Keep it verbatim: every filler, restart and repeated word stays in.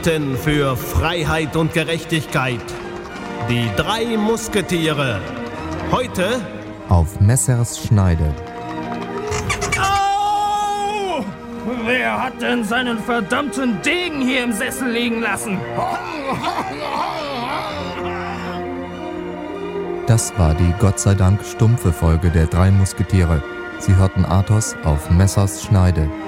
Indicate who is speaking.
Speaker 1: kämpften für Freiheit und Gerechtigkeit. Die drei Musketiere. Heute
Speaker 2: auf Messers Schneide.
Speaker 3: Au! Wer hat denn seinen verdammten Degen hier im Sessel liegen lassen?
Speaker 2: Das war die Gott sei Dank stumpfe Folge der drei Musketiere. Sie hörten Athos auf Messers Schneide.